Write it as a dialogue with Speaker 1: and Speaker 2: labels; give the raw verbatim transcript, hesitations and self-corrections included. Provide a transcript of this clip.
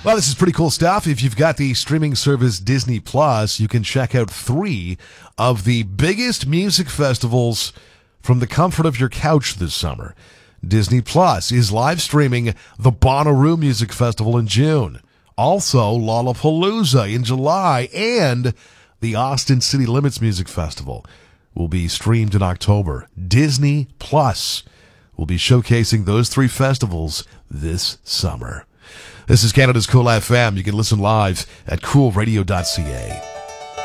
Speaker 1: Well, this is pretty cool stuff. If you've got the streaming service Disney Plus, you can check out three of the biggest music festivals from the comfort of your couch this summer. Disney Plus is live streaming the Bonnaroo Music Festival in June. Also, Lollapalooza in July and the Austin City Limits Music Festival will be streamed in October. Disney Plus will be showcasing those three festivals this summer. This is Canada's Cool F M. You can listen live at cool radio dot c a.